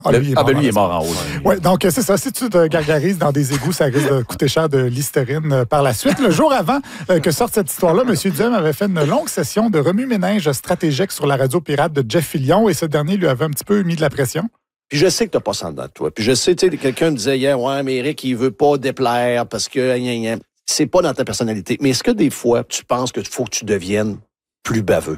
Lui, il est mort en haut. Oui, donc c'est ça. Si tu te gargarises dans des égouts, ça risque de coûter cher de l'hystérine par la suite. Le jour avant que sorte cette histoire-là, M. Duhem avait fait une longue session de remue-ménage stratégique sur la radio pirate de Jeff Fillion et ce dernier lui avait un petit peu mis de la pression. Puis je sais que t'as pas ça dedans de toi. Puis je sais, tu sais, quelqu'un me disait hier, ouais, mais Éric, il veut pas déplaire parce que c'est pas dans ta personnalité. Mais est-ce que des fois, tu penses qu'il faut que tu deviennes plus baveux?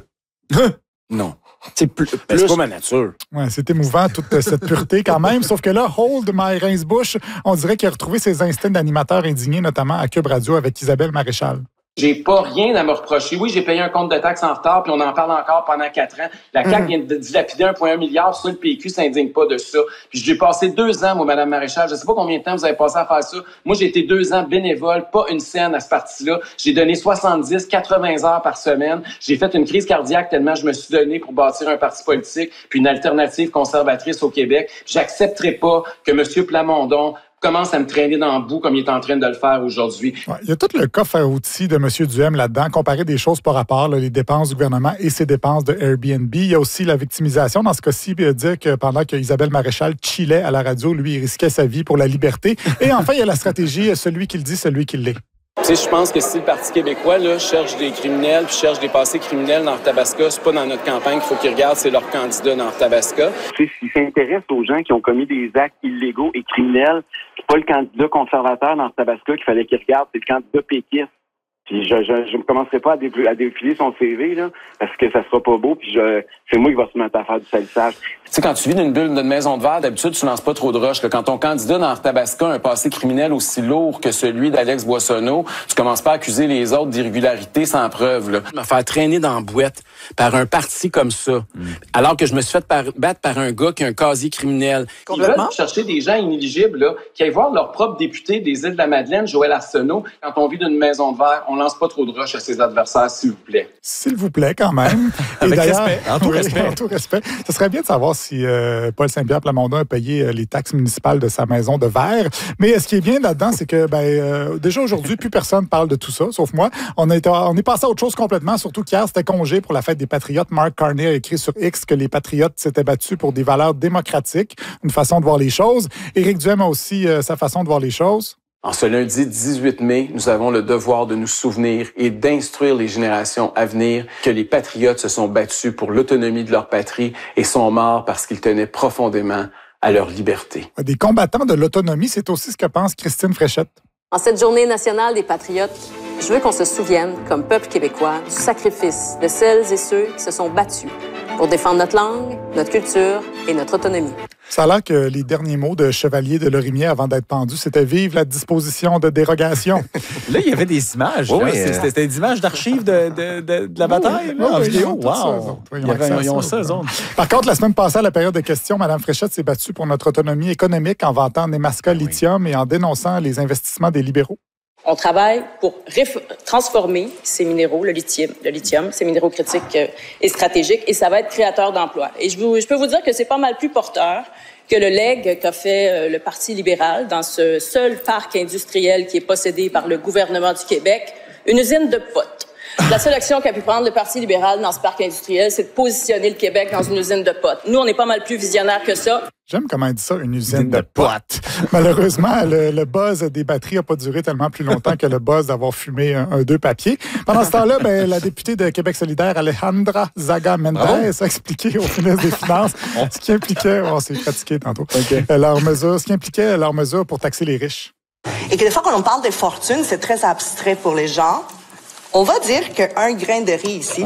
Non. C'est plus... C'est pas ma nature. Ouais, c'est émouvant, toute cette pureté quand même. Sauf que là, Hold My Rince-Bouche, on dirait qu'il a retrouvé ses instincts d'animateur indigné, notamment à Cube Radio avec Isabelle Maréchal. J'ai pas rien à me reprocher. Oui, j'ai payé un compte de taxes en retard, puis on en parle encore pendant 4 ans. La CAQ vient de dilapider 1,1 milliard. Ça, le PQ s'indigne pas de ça. Puis j'ai passé 2 ans, moi, Mme Maréchal. Je sais pas combien de temps vous avez passé à faire ça. Moi, j'ai été 2 ans bénévole, pas une scène à ce parti-là. J'ai donné 70, 80 heures par semaine. J'ai fait une crise cardiaque tellement je me suis donné pour bâtir un parti politique, puis une alternative conservatrice au Québec. J'accepterai pas que M. Plamondon commence à me traîner dans le bout comme il est en train de le faire aujourd'hui. Ouais, il y a tout le coffre à outils de M. Duhem là-dedans, comparer des choses par rapport, là, les dépenses du gouvernement et ses dépenses de Airbnb. Il y a aussi la victimisation. Dans ce cas-ci, dire que pendant que Isabelle Maréchal chillait à la radio, lui, il risquait sa vie pour la liberté. Et enfin, il y a la stratégie, celui qui le dit, celui qui l'est. Tu sais, je pense que si le Parti québécois là, cherche des criminels puis cherche des passés criminels dans Arthabasca, c'est pas dans notre campagne qu'il faut qu'ils regardent, c'est leur candidat dans Arthabasca. Tu sais, s'ils s'intéressent aux gens qui ont commis des actes illégaux et criminels, c'est pas le candidat conservateur dans Arthabasca qu'il fallait qu'ils regardent, c'est le candidat péquiste. Puis je ne commencerai pas à défiler son CV, là, parce que ça sera pas beau, puis c'est moi qui va se mettre à faire du salissage. Tu sais, quand tu vis d'une bulle d'une maison de verre, d'habitude, tu lances pas trop de roches. Là. Quand ton candidat dans Arthabasca a un passé criminel aussi lourd que celui d'Alex Boissonneau, tu commences pas à accuser les autres d'irrégularité sans preuve. Là. Me faire traîner dans la boîte par un parti comme ça, alors que je me suis fait battre par un gars qui a un casier criminel. Ils veulent chercher des gens inéligibles là, qui aillent voir leur propre député des Îles-de-la-Madeleine, Joël Arsenault. Quand on vit d'une maison de verre, on lance pas trop de roches à ses adversaires, s'il vous plaît. S'il vous plaît, quand même. Avec d'ailleurs, respect. En tout respect. Ce serait bien de savoir si Paul Saint-Pierre Plamondon a payé les taxes municipales de sa maison de verre. Mais ce qui est bien là-dedans, c'est que déjà aujourd'hui, plus personne parle de tout ça, sauf moi. On est passé à autre chose complètement, surtout qu'hier, c'était congé pour la fête des Patriotes. Mark Carney a écrit sur X que les Patriotes s'étaient battus pour des valeurs démocratiques, une façon de voir les choses. Éric Duhem a aussi sa façon de voir les choses. En ce lundi 18 mai, nous avons le devoir de nous souvenir et d'instruire les générations à venir que les patriotes se sont battus pour l'autonomie de leur patrie et sont morts parce qu'ils tenaient profondément à leur liberté. Des combattants de l'autonomie, c'est aussi ce que pense Christine Fréchette. En cette journée nationale des Patriotes, je veux qu'on se souvienne, comme peuple québécois, du sacrifice de celles et ceux qui se sont battus pour défendre notre langue, notre culture et notre autonomie. Ça a l'air que les derniers mots de Chevalier de Lorimier avant d'être pendu, c'était « Vive la disposition de dérogation ». Là, il y avait des images. Oui, C'était des images d'archives de la bataille en vidéo. Wow! Ils ont ça, eux autres. Par contre, la semaine passée, à la période de questions, Mme Fréchette s'est battue pour notre autonomie économique en vantant Nemaska Lithium et en dénonçant les investissements des libéraux. On travaille pour transformer ces minéraux, le lithium, ces minéraux critiques et stratégiques, et ça va être créateur d'emplois. Et je peux vous dire que c'est pas mal plus porteur que le legs qu'a fait le Parti libéral dans ce seul parc industriel qui est possédé par le gouvernement du Québec, une usine de potes. La seule action qu'a pu prendre le Parti libéral dans ce parc industriel, c'est de positionner le Québec dans une usine de potes. Nous, on est pas mal plus visionnaires que ça. J'aime comment elle dit ça, une usine de potes. Malheureusement, le buzz des batteries n'a pas duré tellement plus longtemps que le buzz d'avoir fumé un 2 papiers. Pendant ce temps-là, la députée de Québec solidaire, Alejandra Zaga Mendez, a expliqué au ministre des Finances ce qui impliquait... On s'est pratiqué tantôt. Okay. Ce qui impliquait leur mesure pour taxer les riches. Et que des fois, quand on parle des fortunes, c'est très abstrait pour les gens. On va dire qu'un grain de riz ici,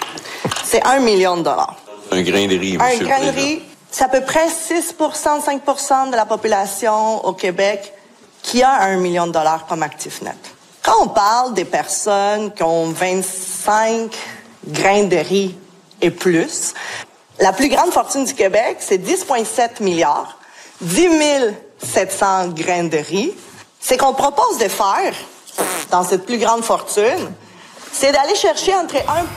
c'est 1 million de dollars. Un grain de riz, monsieur. Un grain de riz, c'est à peu près 6 5 de la population au Québec qui a 1 million de dollars comme actif net. Quand on parle des personnes qui ont 25 grains de riz et plus, la plus grande fortune du Québec, c'est 10,7 milliards, 10 700 grains de riz. C'est qu'on propose de faire, dans cette plus grande fortune, c'est d'aller chercher entre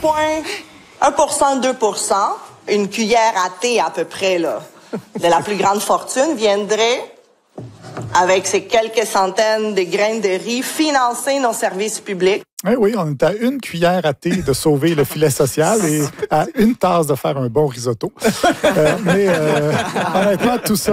1% et 2%, une cuillère à thé à peu près, là, de la plus grande fortune, viendrait, avec ces quelques centaines de grains de riz, financer nos services publics. Oui, on est à une cuillère à thé de sauver le filet social et à une tasse de faire un bon risotto. Mais honnêtement, tout ça